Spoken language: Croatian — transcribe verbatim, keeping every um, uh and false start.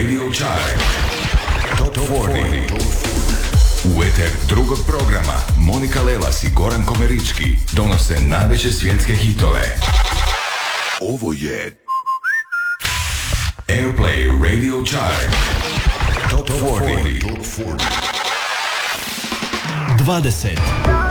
Radio Chart. Top četrdeset. U eter drugog programa Monika Lelas i Goran Komerički donose najveće svjetske hitove. Ovo je Airplay Radio Chart. Top četrdeset. dvadeset.